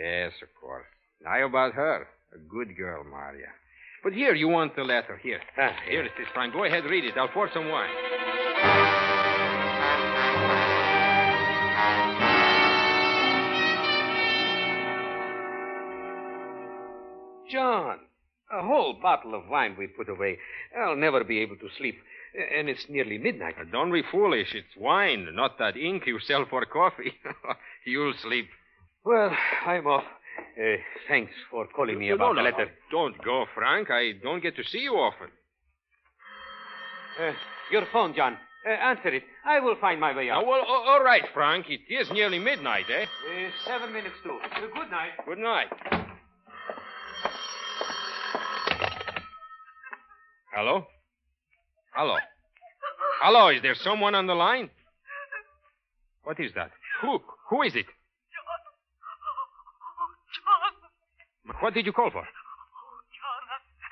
Yes, of course. Now about her. A good girl, Maria. But here, you want the letter. Here. Here it is, Frank. Go ahead, read it. I'll pour some wine. John, a whole bottle of wine we put away. I'll never be able to sleep. And it's nearly midnight. Don't be foolish. It's wine, not that ink you sell for coffee. You'll sleep. Well, I'm off. Thanks for calling me about the letter. Don't go, Frank. I don't get to see you often. Your phone, John. Answer it. I will find my way out. Oh, well, all right, Frank. It is nearly midnight, eh? 7 minutes to. Good night. Good night. Hello? Hello? Hello, is there someone on the line? What is that? Who is it? John. What did you call for? Oh, John,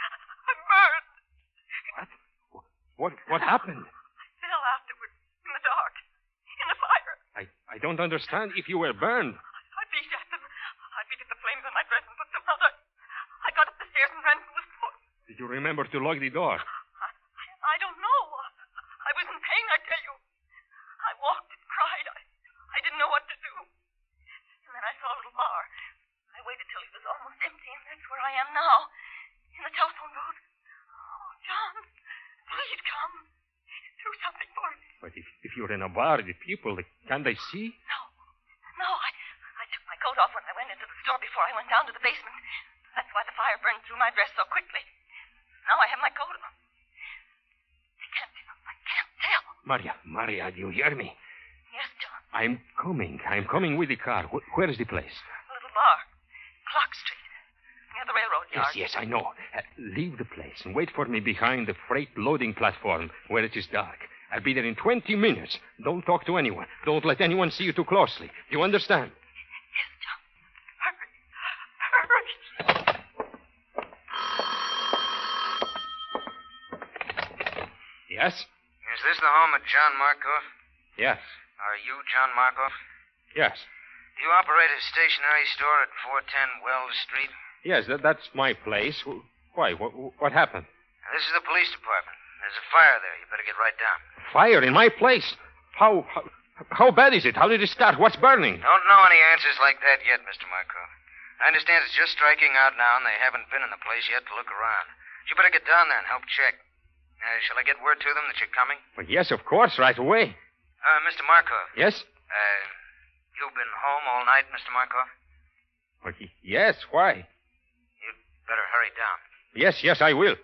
I'm burned. What happened? I fell afterwards in the dark, in the fire. I don't understand. If you were burned. I beat at them. I beat at the flames on my dress and put them out. I got up the stairs and ran to the store. Did you remember to lock the door? I don't know. I was in pain, I tell you. I walked and cried. I didn't know what to do. And then I saw a little bar. I waited till it was almost empty, and that's where I am now. In the telephone booth. Oh, John, please come. Do something for me. But if you're in a bar, the people, can they see? No, I took my coat off when I went into the store before I went down to the basement. That's why the fire burned through my dress so quickly. Now I have my coat on. I can't tell. Maria, do you hear me? Yes, John. I'm coming with the car. Where is the place? A little bar. Clark Street. Near the railroad yard. Yes, I know. Leave the place and wait for me behind the freight loading platform where it is dark. I'll be there in 20 minutes. Don't talk to anyone. Don't let anyone see you too closely. You understand? Yes, John. Hurry. Yes? Is this the home of John Markov? Yes. Are you John Markov? Yes. Do you operate a stationery store at 410 Wells Street? Yes, that's my place. Why? What happened? Now, this is the police department. There's a fire there. You better get right down. Fire in my place? How bad is it? How did it start? What's burning? Don't know any answers like that yet, Mr. Markov. I understand it's just striking out now, and they haven't been in the place yet to look around. You better get down there and help check. Shall I get word to them that you're coming? Well, yes, of course, right away. Mr. Markov. Yes? You've been home all night, Mr. Markov? Well, yes, why? You'd better hurry down. Yes, I will.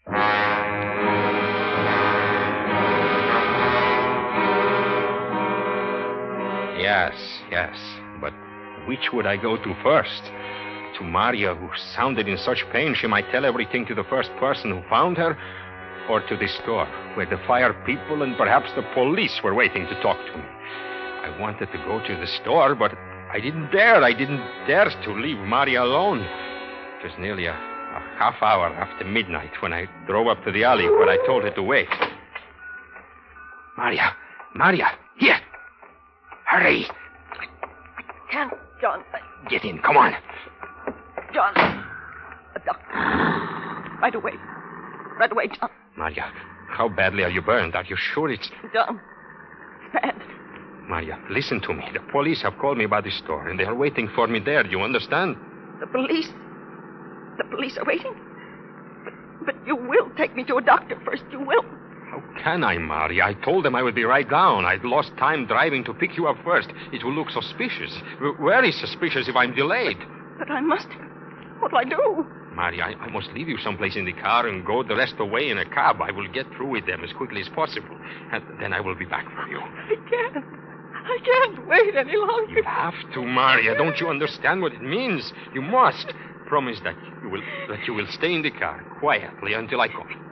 Yes. But which would I go to first? To Maria, who sounded in such pain she might tell everything to the first person who found her? Or to the store, where the fire people and perhaps the police were waiting to talk to me? I wanted to go to the store, but I didn't dare. I didn't dare to leave Maria alone. It was nearly a half hour after midnight when I drove up to the alley where I told her to wait. Maria, here. Hurry. I can't, John. Get in, come on. John. A doctor. Right away, John. Maria, how badly are you burned? Are you sure it's... John, it's bad. Maria, listen to me. The police have called me about the store, and they are waiting for me there. Do you understand? The police are waiting? But you will take me to a doctor first. You will. How can I, Maria? I told them I would be right down. I'd lost time driving to pick you up first. It will look suspicious. Very suspicious if I'm delayed. But I must. What'll I do? Maria, I must leave you someplace in the car and go the rest of the way in a cab. I will get through with them as quickly as possible. And then I will be back for you. I can't wait any longer. You have to, Maria. Don't you understand what it means? You must. Promise that you will stay in the car quietly until I call.